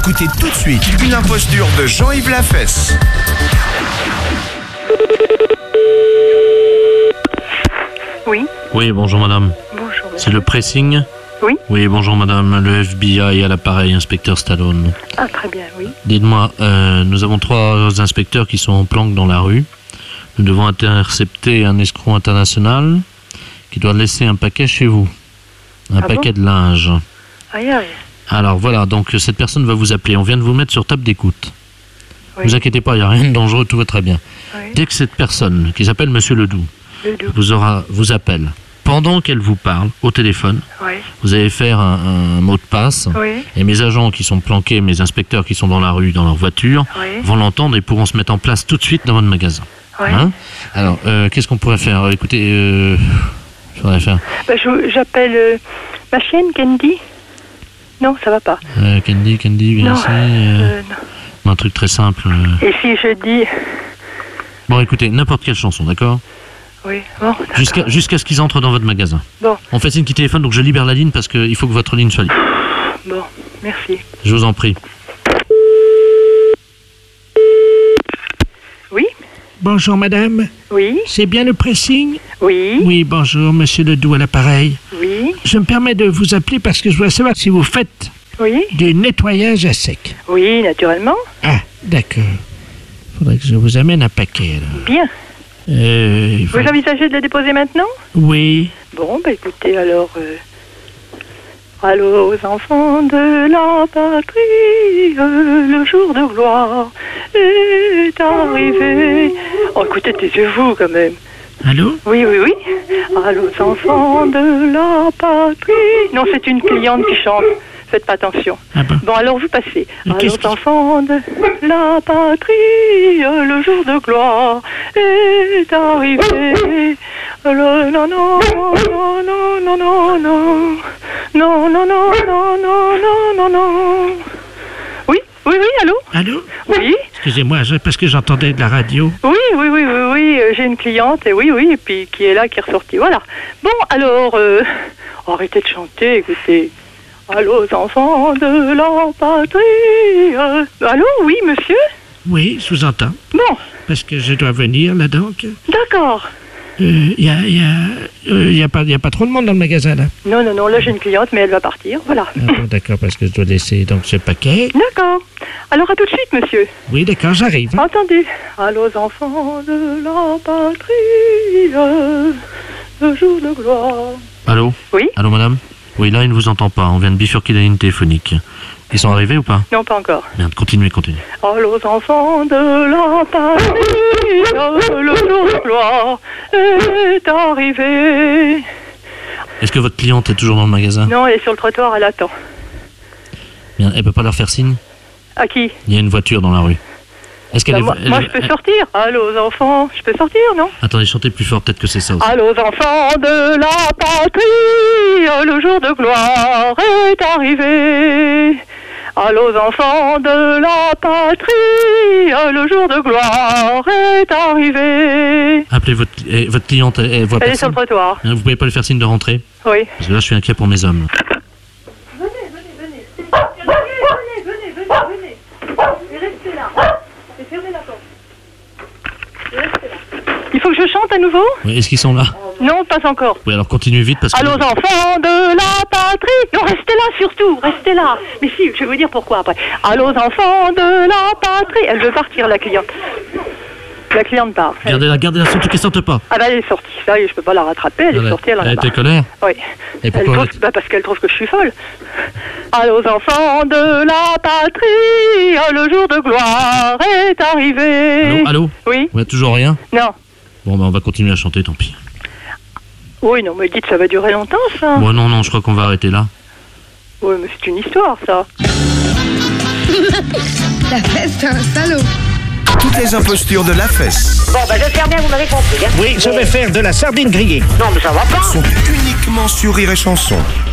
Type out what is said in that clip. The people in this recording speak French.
Écoutez tout de suite une imposture de Jean-Yves Lafesse. Oui. Oui, bonjour madame. Bonjour. C'est le pressing? Oui. Oui, bonjour madame, le FBI à l'appareil, inspecteur Stallone. Ah, très bien, oui. Dites-moi, nous avons 3 inspecteurs qui sont en planque dans la rue. Nous devons intercepter un escroc international qui doit laisser un paquet chez vous. Un paquet de linge. Aïe, aïe. Alors voilà, donc cette personne va vous appeler. On vient de vous mettre sur table d'écoute. Oui. Ne vous inquiétez pas, il n'y a rien de dangereux, tout va très bien. Oui. Dès que cette personne, qui s'appelle Monsieur Ledoux, Ledoux. vous appelle, pendant qu'elle vous parle au téléphone, Oui. vous allez faire un mot de passe. Oui. Et mes agents qui sont planqués, mes inspecteurs qui sont dans la rue, dans leur voiture, Oui. vont l'entendre et pourront se mettre en place tout de suite dans votre magasin. Oui. Hein? Alors, qu'est-ce qu'on pourrait faire? Écoutez, faudrait faire... J'appelle ma chienne, Candy. Non, ça va pas. Candy, viens Non. ici. Non. Un truc très simple. Et si je dis... Bon, écoutez, n'importe quelle chanson, d'accord? Oui, bon. Jusqu'à ce qu'ils entrent dans votre magasin. Bon. On fait signe qui téléphone, donc je libère la ligne parce qu'il faut que votre ligne soit libre. Bon, merci. Je vous en prie. Oui. Bonjour madame, Oui. c'est bien le pressing? Oui. Oui, bonjour, monsieur Ledoux à l'appareil. Oui. Je me permets de vous appeler parce que je voudrais savoir si vous faites Oui. du nettoyage à sec. Oui, naturellement. Ah, d'accord. Faudrait que je vous amène un paquet alors. Bien. Il faut- Vous envisagez de le déposer maintenant? Oui. Bon, écoutez, alors... Allô aux enfants de la patrie, le jour de gloire est arrivé. Oh, écoutez, taisez-vous quand même. Allô? Oui. Allô aux enfants de la patrie. Non, c'est une cliente qui chante. Faites pas attention. Ah bon? Bon, alors vous passez. Allô qu'est-ce aux enfants de la patrie, le jour de gloire est arrivé. Non, non, non, non, non, non, non, non. Non, non, non, non, non, non, non, non. Oui, allô? Allô? Oui, Excusez-moi, parce que j'entendais de la radio. oui, j'ai une cliente, et puis qui est là, qui est ressortie, voilà. Bon, alors, arrêtez de chanter, écoutez. Allô, aux enfants de la patrie. Allô, oui, monsieur? Oui, je vous entends. Bon, Parce que je dois venir là donc. d'accord. Il y a pas trop de monde dans le magasin là. Non, là j'ai une cliente, mais elle va partir, voilà. Ah bon, d'accord, parce que je dois laisser donc ce paquet. D'accord. Alors à tout de suite, monsieur. Oui, d'accord, j'arrive. Entendu. Allô, aux enfants de la patrie, le jour de gloire. Allô? Oui? Allô, madame? Oui, là, il ne vous entend pas. On vient de bifurquer la ligne téléphonique. Ils sont arrivés ou pas? Non, pas encore. Merde, continuez. Allô, aux enfants de la patrie, le jour de gloire est arrivé. Est-ce que votre cliente est toujours dans le magasin? Non, elle est sur le trottoir, elle attend. Bien, elle peut pas leur faire signe? À qui? Il y a une voiture dans la rue. Est-ce qu'elle Moi, je peux sortir. Allô, aux enfants, je peux sortir, non? Attendez, chantez plus fort, peut-être que c'est ça aussi. Allô, aux enfants de la patrie, le jour de gloire est arrivé. Allô, aux enfants de la patrie, le jour de gloire est arrivé. Appelez votre cliente, elle voit Elle est sur personne. le trottoir. Vous pouvez pas lui faire signe de rentrer? Oui. Parce que là, je suis inquiet pour mes hommes. Venez. Et restez là. Et fermez la porte. Et restez là. Il faut que je chante à nouveau? Oui, est-ce qu'ils sont là? Non, pas encore. Oui, alors continuez vite parce que... Allô, aux enfants de la patrie. Non, restez là surtout, restez là. Mais si, je vais vous dire pourquoi après. Allô, aux enfants de la patrie. Elle veut partir, la cliente. La cliente part. Gardez-la, surtout qu'elle sorte pas. Ah bah elle est sortie, ça y est, je peux pas la rattraper, elle est sortie, elle en a Elle marre. était colère? Oui. Et pourquoi Parce qu'elle trouve que je suis folle. Allô, aux enfants de la patrie, le jour de gloire est arrivé. Allô? Oui? Ouais, toujours rien? Non. Bon, ben on va continuer à chanter, tant pis. Oui, non, mais dites, ça va durer longtemps, ça. Bon, non, je crois qu'on va arrêter là. Oui, mais c'est une histoire, ça. La fesse, c'est un salaud. Toutes les impostures de Lafesse Bon, j'espère bien que vous m'avez compris. Hein. Oui, je vais faire de la sardine grillée. Non, mais ça va pas. sont uniquement sur Rire et Chanson.